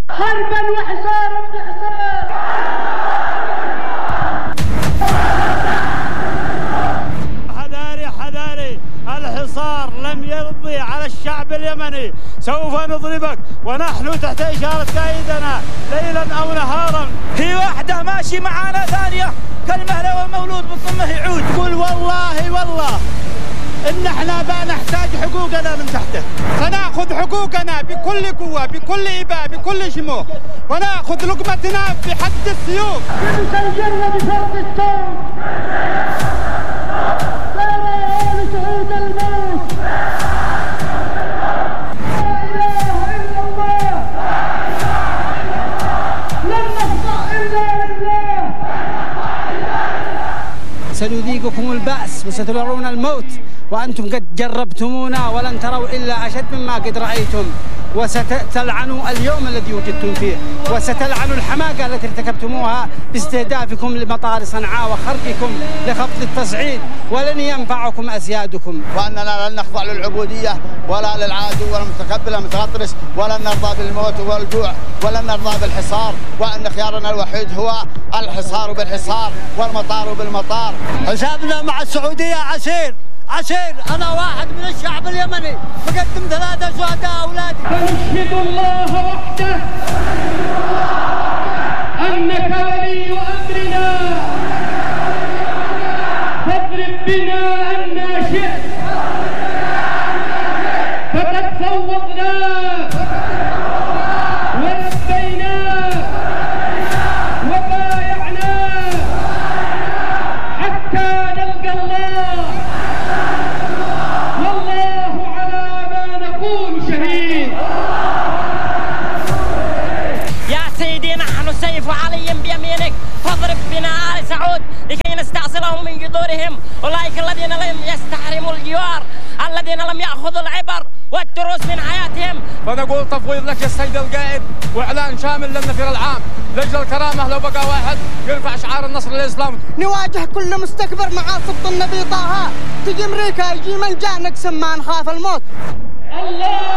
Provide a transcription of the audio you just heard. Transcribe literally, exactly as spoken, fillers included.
حربا وحصارا بحصار. حذاري حذاري، الحصار لم يرضي على الشعب اليمني، سوف نضربك ونحن تحت إشارة قائدنا ليلا أو نهارا. في واحدة ماشي معانا ثانية كالمهلة والمولود بطمه يعود. قل والله والله إن احنا بنحتاج حقوقنا من تحته، فنأخذ حقوقنا بكل قوة بكل إباء بكل شموخ، ونأخذ لقمتنا بحد السيوف. بمسجلنا بفرق الصوت سار أهل سعود الموت. لا إله إلا الله، لن نخضع إلا لله. سنذيقكم البأس وسترون الموت وأنتم قد جربتمونا ولن تروا إلا أشد مما قد رأيتم، وستلعنوا اليوم الذي وجدتم فيه، وستلعنوا الحماقة التي ارتكبتموها باستهدافكم لمطار صنعاء وخرجكم لخفض التصعيد، ولن ينفعكم أسيادكم. وأننا لن نخضع للعبودية ولا للعدو ولا المتقبل المتغطرس، ولن نرضى بالموت والجوع، ولن نرضى بالحصار، وأن خيارنا الوحيد هو الحصار بالحصار والمطار بالمطار. حسابنا مع السعودية عسير عسير. أنا واحد من الشعب اليمني مقدم ثلاثة شهداء أولادي. فنشهد الله وحده أنك ولي أمرنا، فاضرب بنا أن شئت، فقد فوضنا ولبينا وبايعنا حتى نلقى الله، والله على ما نقول شهيد. يا سيدي نحن سيف علي بيمينك، فاضرب بنا آل سعود لكي نستأصلهم من جذورهم، أولئك الذين لم يستحرموا الجوار، الذين لم يأخذوا العبر والدروس من حياتهم. فنقول تفويض لك يا سيد القائد، وإعلان شامل للنفير العام لأجل الكرامة. لو بقى واحد يرفع شعار النصر للإسلام، نواجه كل مستكبر مع سبط النبي طه. تجي أمريكا يجي من جاء نقسم ما نخاف الموت. الله